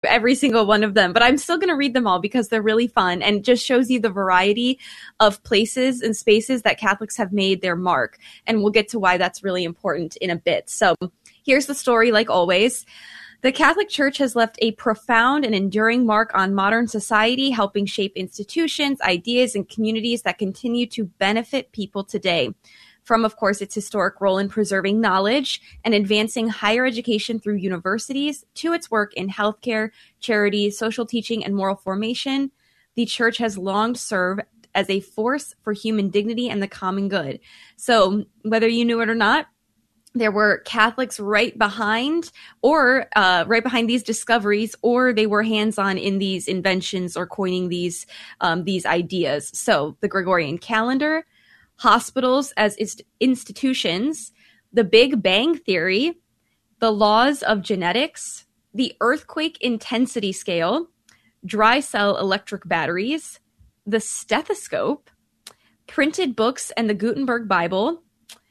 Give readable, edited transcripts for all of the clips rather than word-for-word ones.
every single one of them, but I'm still going to read them all because they're really fun and just shows you the variety of places and spaces that Catholics have made their mark. And we'll get to why that's really important in a bit. So here's the story, like always. The Catholic Church has left a profound and enduring mark on modern society, helping shape institutions, ideas, and communities that continue to benefit people today. From, of course, its historic role in preserving knowledge and advancing higher education through universities, to its work in healthcare, charity, social teaching, and moral formation, the Church has long served as a force for human dignity and the common good. So, whether you knew it or not, there were Catholics right behind these discoveries, or they were hands-on in these inventions or coining these ideas. So the Gregorian calendar, hospitals as institutions, the Big Bang Theory, the laws of genetics, the earthquake intensity scale, dry cell electric batteries, the stethoscope, printed books and the Gutenberg Bible,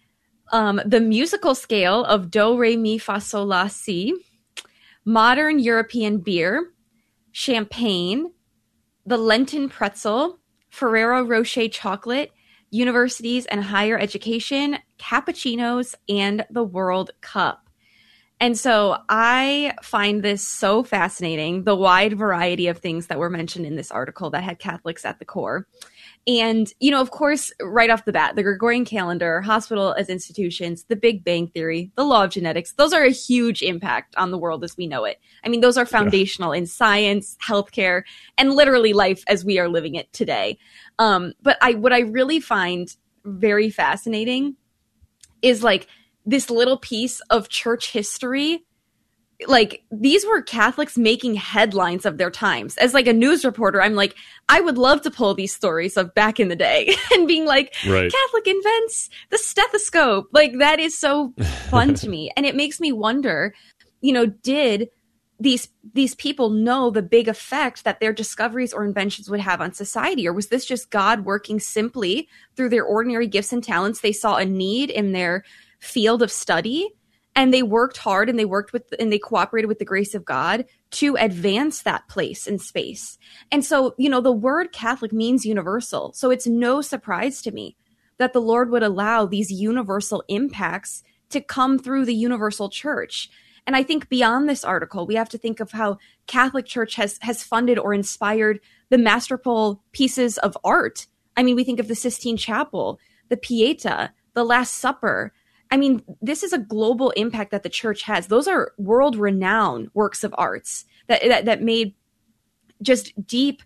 the musical scale of do, re, mi, fa, sol, la, si, modern European beer, champagne, the Lenten pretzel, Ferrero Rocher chocolate, universities and higher education, cappuccinos, and the World Cup. And so I find this so fascinating, the wide variety of things that were mentioned in this article that had Catholics at the core. And, you know, of course, right off the bat, the Gregorian calendar, hospital as institutions, the Big Bang Theory, the law of genetics, those are a huge impact on the world as we know it. I mean, those are foundational in science, healthcare, and literally life as we are living it today. But what I really find very fascinating is like this little piece of church history. Like, these were Catholics making headlines of their times. As like a news reporter, I'm like, I would love to pull these stories of back in the day and being like, right. Catholic invents the stethoscope. Like, that is so fun to me. And it makes me wonder, you know, did these people know the big effect that their discoveries or inventions would have on society? Or was this just God working simply through their ordinary gifts and talents? They saw a need in their field of study, and they worked hard and they cooperated with the grace of God to advance that place in space. And so, you know, the word Catholic means universal. So it's no surprise to me that the Lord would allow these universal impacts to come through the universal church. And I think beyond this article, we have to think of how Catholic Church has funded or inspired the masterful pieces of art. I mean, we think of the Sistine Chapel, the Pietà, the Last Supper. I mean, this is a global impact that the church has. Those are world-renowned works of arts that made just deep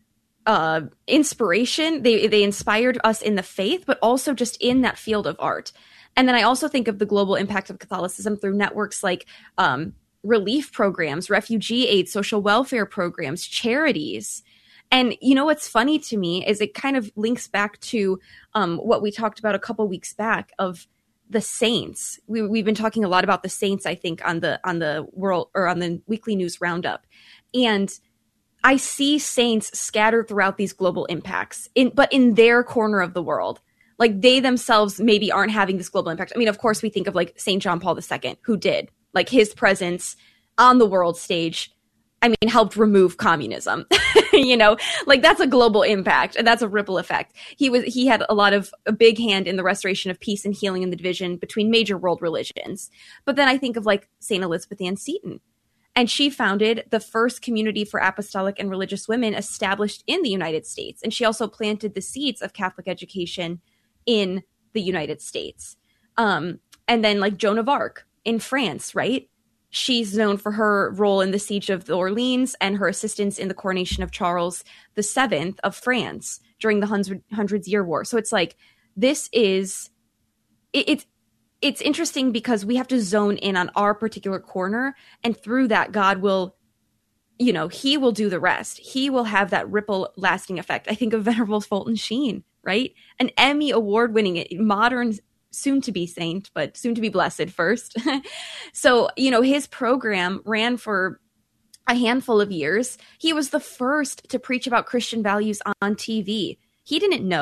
inspiration. They inspired us in the faith, but also just in that field of art. And then I also think of the global impact of Catholicism through networks like relief programs, refugee aid, social welfare programs, charities. And you know what's funny to me is it kind of links back to what we talked about a couple weeks back of the saints. We've been talking a lot about the saints, I think, on the world or on the weekly news roundup. And I see saints scattered throughout these global impacts, but in their corner of the world. Like, they themselves maybe aren't having this global impact. I mean, of course, we think of like St. John Paul II, who did. Like, his presence on the world stage, I mean, helped remove communism. You know, like, that's a global impact, and that's a ripple effect. He had a big hand in the restoration of peace and healing in the division between major world religions. But then I think of like St. Elizabeth Ann Seton, and she founded the first community for apostolic and religious women established in the United States. And she also planted the seeds of Catholic education in the United States. And then like Joan of Arc in France, right? She's known for her role in the siege of Orleans and her assistance in the coronation of Charles VII of France during the Hundreds Year War. So it's like, this is, it's interesting because we have to zone in on our particular corner, and through that, God will, you know, he will do the rest. He will have that ripple lasting effect. I think of Venerable Fulton Sheen, right? An Emmy award-winning modern soon-to-be saint, but soon-to-be blessed first. So, you know, his program ran for a handful of years. He was the first to preach about Christian values on TV. He didn't know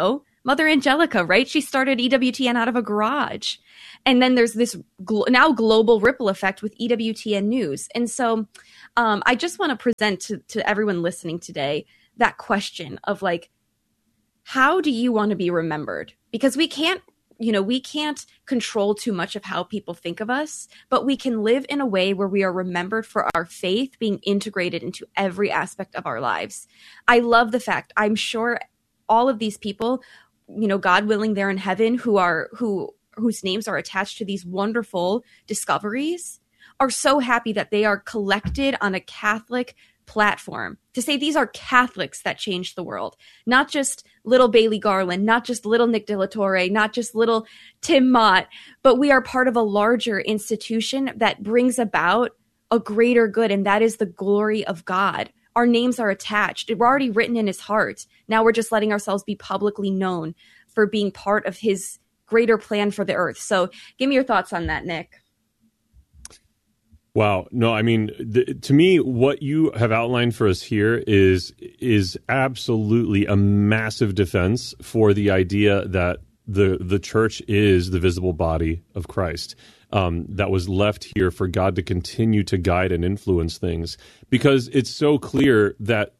Mother Angelica, right? She started EWTN out of a garage. And then there's this now global ripple effect with EWTN News. And so I just want to present to everyone listening today that question of like, how do you want to be remembered? Because we can't control too much of how people think of us, but we can live in a way where we are remembered for our faith being integrated into every aspect of our lives. I love the fact, I'm sure all of these people, God willing, they're in heaven, whose names are attached to these wonderful discoveries, are so happy that they are collected on a Catholic platform to say these are Catholics that changed the world, not just little Bailey Garland, not just little Nick De La Torre, not just little Tim Mott, but we are part of a larger institution that brings about a greater good, and that is the glory of God. Our names are attached. We're already written in his heart. Now we're just letting ourselves be publicly known for being part of his greater plan for the earth. So give me your thoughts on that, Nick. Wow. No, I mean, to me, what you have outlined for us here is absolutely a massive defense for the idea that the church is the visible body of Christ, that was left here for God to continue to guide and influence things. Because it's so clear that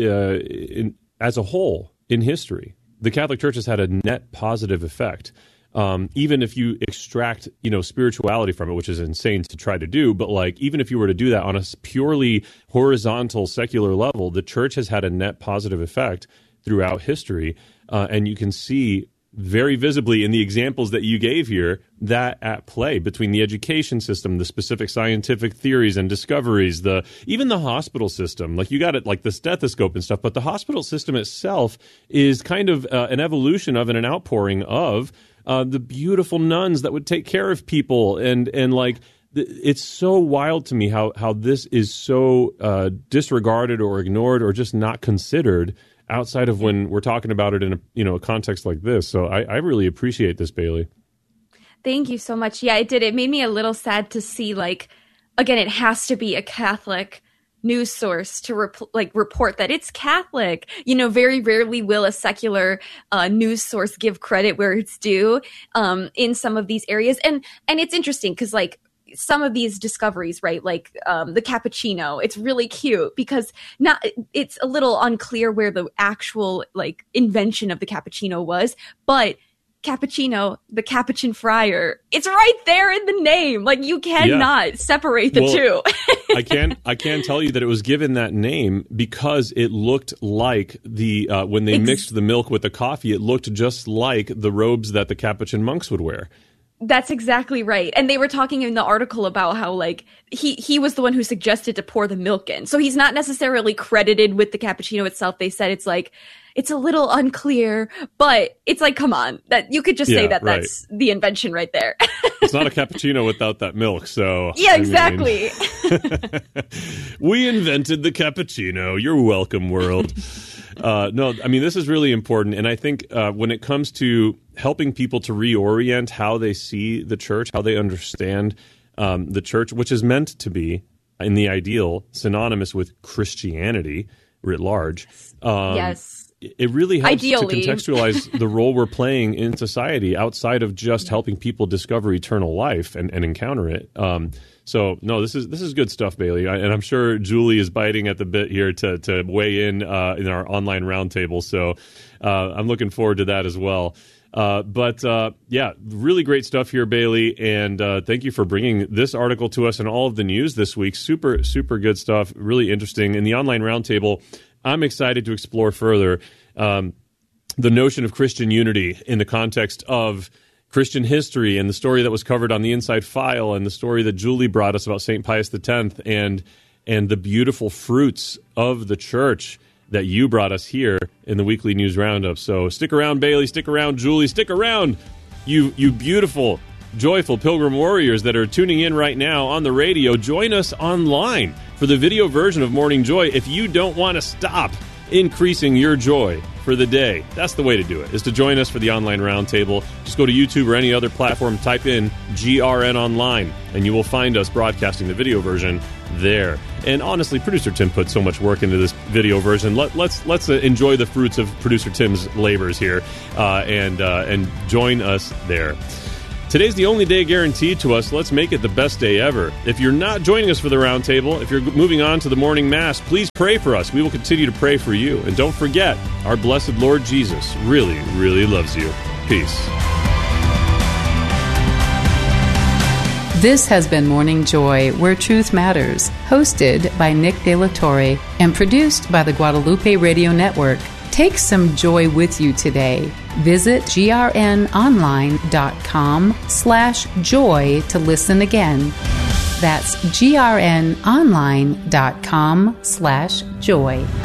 as a whole in history, the Catholic Church has had a net positive effect. Even if you extract, spirituality from it, which is insane to try to do, but like, even if you were to do that on a purely horizontal secular level, the church has had a net positive effect throughout history. And you can see very visibly in the examples that you gave here that at play between the education system, the specific scientific theories and discoveries, even the hospital system. Like, you got it, like the stethoscope and stuff, but the hospital system itself is kind of an evolution of and an outpouring of the beautiful nuns that would take care of people. And like, it's so wild to me how this is so disregarded or ignored or just not considered outside of when we're talking about it in a context like this. So I really appreciate this, Bailey. Thank you so much. Yeah, it did. It made me a little sad to see, like, again, it has to be a Catholic news source to report that it's Catholic. Very rarely will a secular news source give credit where it's due in some of these areas. And it's interesting because, like, some of these discoveries, right, like the cappuccino, it's really cute because it's a little unclear where the actual like invention of the cappuccino was, but cappuccino, the Capuchin friar, it's right there in the name. Like, you cannot separate the two. I can tell you that it was given that name because it looked like when they mixed the milk with the coffee, it looked just like the robes that the Capuchin monks would wear. That's exactly right. And they were talking in the article about how, like, he was the one who suggested to pour the milk in. So he's not necessarily credited with the cappuccino itself. They said it's like, it's a little unclear, but it's like, come on, that you could just say that right. That's the invention right there. It's not a cappuccino without that milk. So yeah, exactly. We invented the cappuccino. You're welcome, world. No, I mean, this is really important. And I think when it comes to helping people to reorient how they see the church, how they understand the church, which is meant to be, in the ideal, synonymous with Christianity writ large. Yes. It really helps Ideally. to contextualize the role we're playing in society outside of just helping people discover eternal life and encounter it. So no, this is good stuff, Bailey, and I'm sure Julie is biting at the bit here to weigh in our online roundtable. So I'm looking forward to that as well. But really great stuff here, Bailey, and thank you for bringing this article to us and all of the news this week. Super, super good stuff. Really interesting. In the online roundtable, I'm excited to explore further the notion of Christian unity in the context of Christian history and the story that was covered on the Inside File and the story that Julie brought us about St. Pius X and the beautiful fruits of the church that you brought us here in the weekly news roundup. So stick around, Bailey. Stick around, Julie. Stick around, you beautiful, joyful Pilgrim Warriors that are tuning in right now on the radio. Join us online for the video version of Morning Joy. If you don't want to stop increasing your joy for the day. That's the way to do it, is to join us for the online roundtable. Just go to YouTube or any other platform, type in GRN Online, and you will find us broadcasting the video version there. And honestly, Producer Tim put so much work into this video version. Let's enjoy the fruits of Producer Tim's labors here and join us there. Today's the only day guaranteed to us. Let's make it the best day ever. If you're not joining us for the roundtable, if you're moving on to the morning mass, please pray for us. We will continue to pray for you. And don't forget, our blessed Lord Jesus really, really loves you. Peace. This has been Morning Joy, Where Truth Matters, hosted by Nick De La Torre and produced by the Guadalupe Radio Network. Take some joy with you today. Visit grnonline.com/joy to listen again. That's grnonline.com/joy.